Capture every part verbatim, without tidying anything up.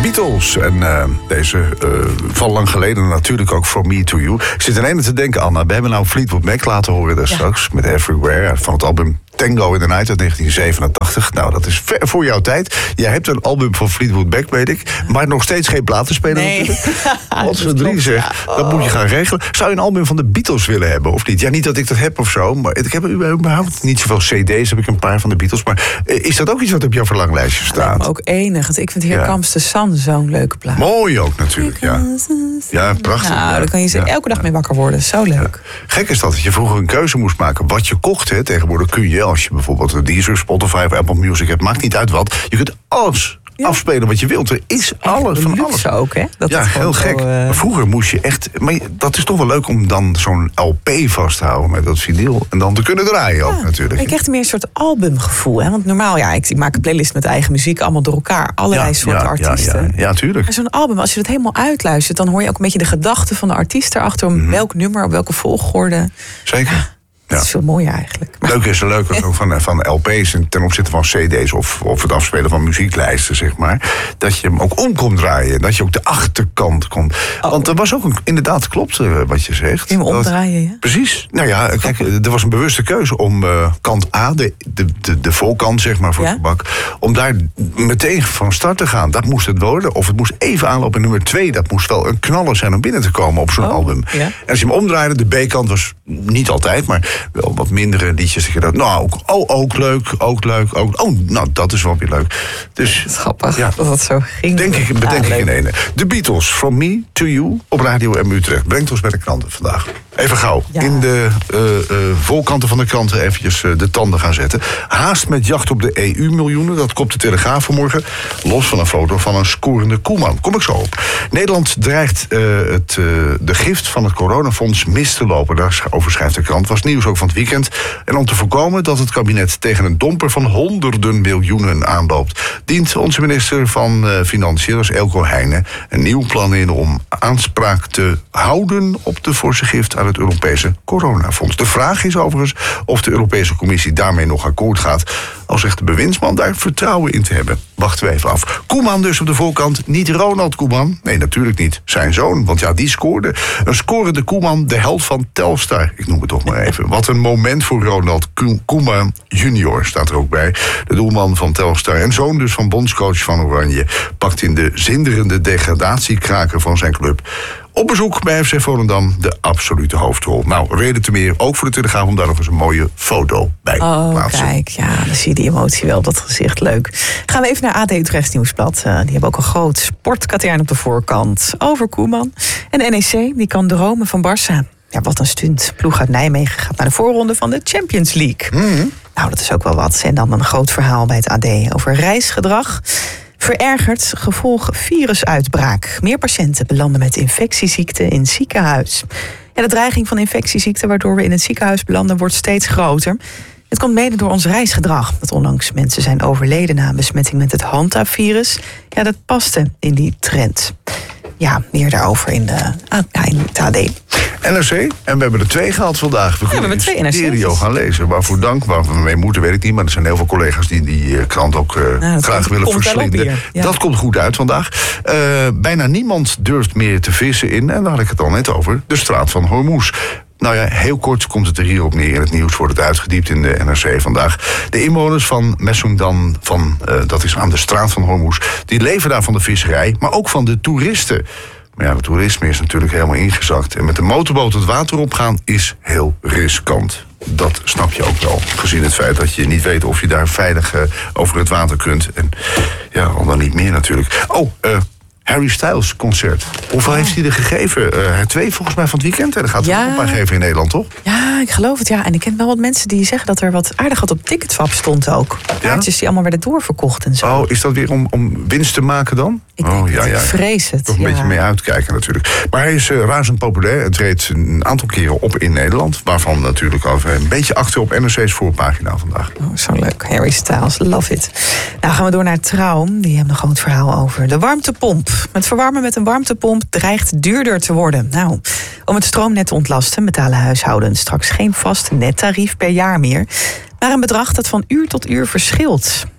Beatles. En uh, deze uh, van lang geleden natuurlijk ook From Me to You. Ik zit alleen te denken, Anna, we hebben nou Fleetwood Mac laten horen daar ja. straks met Everywhere van het album Tango in the Night uit negentien zevenentachtig. Nou, dat is ver voor jouw tijd. Jij hebt een album van Fleetwood Mac, weet ik. Maar nog steeds geen platenspeler nee. natuurlijk. Als we drie zeggen, ja. dat moet je gaan regelen. Zou je een album van de Beatles willen hebben, of niet? Ja, niet dat ik dat heb of zo. Maar ik heb überhaupt niet zoveel cd's. Heb ik een paar van de Beatles. Maar is dat ook iets wat op jouw verlanglijstje staat? Ja, ook enig. Want ik vind Here ja. Comes the Sun zo'n leuke plaat. Mooi ook natuurlijk, ja. Ja, prachtig. Nou, ja. daar kan je ja. elke dag mee wakker worden. Zo leuk. Ja. Gek is dat, dat je vroeger een keuze moest maken wat je kocht. Hè. Tegenwoordig kun je, als je bijvoorbeeld een Deezer, Spotify of Apple Music hebt, maakt niet uit wat. Je kunt alles ja. afspelen wat je wilt. Er is alles van alles. Ook, hè? Dat ja, heel gek. Zo, uh... Vroeger moest je echt... Maar dat is toch wel leuk om dan zo'n L P vast te houden met dat vinyl. En dan te kunnen draaien ja, ook natuurlijk. Ik krijg meer een soort albumgevoel. Hè? Want normaal, ja, ik, ik maak een playlist met eigen muziek. Allemaal door elkaar. Allerlei ja, soorten ja, artiesten. Ja, ja, ja, tuurlijk. Maar zo'n album, als je dat helemaal uitluistert, dan hoor je ook een beetje de gedachten van de artiest erachter. Om mm-hmm. welk nummer, op welke volgorde. Zeker. Ja. Dat is veel mooier eigenlijk. Maar... Leuk is er leuk ook van, van L P's ten opzichte van cd's of, of het afspelen van muzieklijsten, zeg maar. Dat je hem ook om kon draaien. Dat je ook de achterkant kon. Oh. Want er was ook een, inderdaad, klopt uh, wat je zegt. Je hem omdraaien, ja? Precies. Nou ja, kijk, er was een bewuste keuze om uh, kant A, de, de, de, de volkant, zeg maar, voor ja? het gebak, om daar meteen van start te gaan. Dat moest het worden. Of het moest even aanlopen. En nummer twee, dat moest wel een knaller zijn om binnen te komen op zo'n oh, album. Ja? En als je hem omdraaide, de B-kant was niet altijd, maar wel wat mindere liedjes. Ik dacht, nou, ook, oh, ook leuk, ook leuk, ook. Oh, nou, dat is wel weer leuk. Dus, grappig ja, dat dat zo ging. Denk ik, bedenk ah, ik in ene. De Beatles, From Me to You, op Radio M Utrecht. Brengt ons bij de kranten vandaag. Even gauw, ja. in de uh, uh, voorkanten van de kranten eventjes uh, de tanden gaan zetten. Haast met jacht op de E U-miljoenen, dat kopt de Telegraaf vanmorgen. Los van een foto van een scorende Koeman. Kom ik zo op. Nederland dreigt uh, het, uh, de gift van het coronafonds mis te lopen. Daarover schrijft de krant. Was nieuws ook van het weekend. En om te voorkomen dat het kabinet tegen een domper van honderden miljoenen aanloopt, dient onze minister van uh, Financiën, dus Eelco Heijnen, een nieuw plan in om aanspraak te houden op de forse gift aan het Europese coronafonds. De vraag is overigens of de Europese Commissie daarmee nog akkoord gaat. Al zegt de bewindsman daar vertrouwen in te hebben. Wachten we even af. Koeman dus op de voorkant. Niet Ronald Koeman. Nee, natuurlijk niet. Zijn zoon. Want ja, die scoorde. Een scorende Koeman, de held van Telstar. Ik noem het toch maar even. Wat een moment voor Ronald Koeman junior staat er ook bij. De doelman van Telstar en zoon dus van bondscoach van Oranje pakt in de zinderende degradatiekraker van zijn club op bezoek bij F C Volendam de absolute hoofdrol. Nou, reden te meer, ook voor de Telegraaf, om daar nog eens een mooie foto bij te oh, plaatsen. Kijk, ja, dan zie je die emotie wel op dat gezicht. Leuk. Gaan we even naar A D Utrechts Nieuwsblad. Uh, die hebben ook een groot sportkatern op de voorkant over Koeman. En de N E C, die kan dromen van Barça. Ja, wat een stunt. Ploeg uit Nijmegen gaat naar de voorronde van de Champions League. Mm-hmm. Nou, dat is ook wel wat. En dan een groot verhaal bij het A D over reisgedrag. Verergerd gevolg virusuitbraak. Meer patiënten belanden met infectieziekten in ziekenhuis. Ja, de dreiging van infectieziekten waardoor we in het ziekenhuis belanden wordt steeds groter. Het komt mede door ons reisgedrag. Dat onlangs mensen zijn overleden na een besmetting met het Hanta-virus. Ja, dat paste in die trend. Ja, meer daarover in, de, ja, in het A D. N R C, en we hebben er twee gehad vandaag. We ja, kunnen we in stereo gaan lezen. Waarvoor dank, waar we mee moeten, weet ik niet. Maar er zijn heel veel collega's die die uh, krant ook uh, nou, graag willen verslinden. Ja. Dat komt goed uit vandaag. Uh, bijna niemand durft meer te vissen in, en daar had ik het al net over, de straat van Hormuz. Nou ja, heel kort komt het er hierop neer. In het nieuws wordt het uitgediept in de N R C vandaag. De inwoners van Messoundan, van, uh, dat is aan de straat van Hormuz, die leven daar van de visserij, maar ook van de toeristen. Maar ja, het toerisme is natuurlijk helemaal ingezakt. En met de motorboot het water opgaan is heel riskant. Dat snap je ook wel, gezien het feit dat je niet weet of je daar veilig uh, over het water kunt. En ja, al dan niet meer natuurlijk. Oh, uh, Harry Styles concert. Hoeveel oh. heeft hij er gegeven? Uh, twee volgens mij van het weekend. Er gaat er ja. nog een paar geven in Nederland, toch? Ja, ik geloof het, ja. En ik ken wel wat mensen die zeggen dat er wat aardig wat op Ticketwap stond ook. Kaartjes ja? die allemaal werden doorverkocht en zo. Oh, is dat weer om, om winst te maken dan? Ik denk oh, het, ja, ja. ik vrees het. Toch een ja. beetje mee uitkijken natuurlijk. Maar hij is uh, razend populair en treedt een aantal keren op in Nederland. Waarvan natuurlijk over een beetje achter op N R C's voorpagina vandaag. Oh, zo leuk. Harry Styles, love it. Nou gaan we door naar Trouw. Die hebben een groot verhaal over de warmtepomp. Het verwarmen met een warmtepomp dreigt duurder te worden. Nou, om het stroomnet te ontlasten betalen huishoudens straks geen vast nettarief per jaar meer, maar een bedrag dat van uur tot uur verschilt.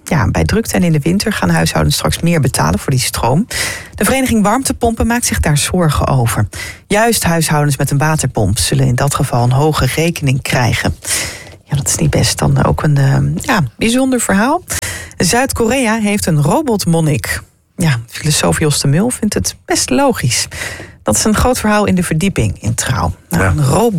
Ja, bij drukte en in de winter gaan huishoudens straks meer betalen voor die stroom. De vereniging Warmtepompen maakt zich daar zorgen over. Juist huishoudens met een waterpomp zullen in dat geval een hoge rekening krijgen. Ja, dat is niet best. Dan ook een uh, ja, bijzonder verhaal. Zuid-Korea heeft een robotmonnik. Ja, filosoof Jos de Mul vindt het best logisch. Dat is een groot verhaal in de verdieping in Trouw. Nou, ja. Een robot